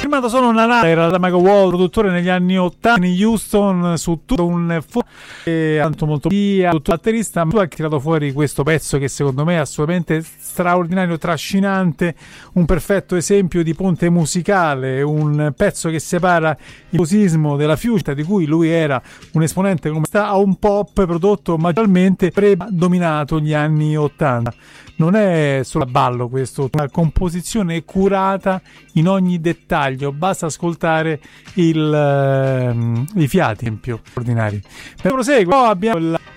firmato solo Narada, era da Michael Wall, produttore negli anni 80 in Houston, su tutto un tanto molto batterista, ma tu hai tirato fuori questo pezzo che secondo me è assolutamente straordinario, trascinante, un perfetto esempio di ponte musicale, un pezzo che separa il musismo della fusion, di cui lui era un esponente, come sta, a un pop prodotto maggiormente predominato gli anni 80. Non è solo a ballo questo, una composizione curata in ogni dettaglio, basta ascoltare i fiati in più ordinari. Per proseguo abbiamo